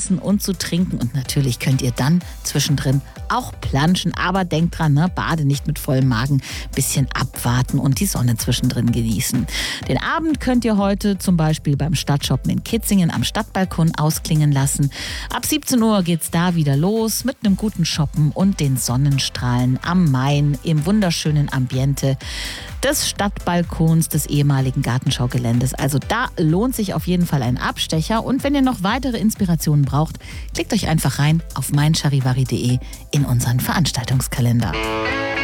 essen und zu trinken. Und natürlich könnt ihr dann zwischendrin auch planschen. Aber denkt dran, bade nicht mit vollem Magen. Bisschen abwarten und die Sonne zwischendrin genießen. Den Abend könnt ihr heute zum Beispiel beim Stadtshoppen in Kitzingen am Stadtbalkon ausklingen lassen. Ab 17 Uhr geht's da wieder los mit einem guten Shoppen und den Sonnenstrahlen am Main im wunderschönen Ambiente des Stadtbalkons des ehemaligen Gartenschaugeländes. Also da lohnt sich auf jeden Fall ein Abstecher. Und wenn ihr noch weitere Inspirationen braucht, klickt euch einfach rein auf meincharivari.de in unseren Veranstaltungskalender.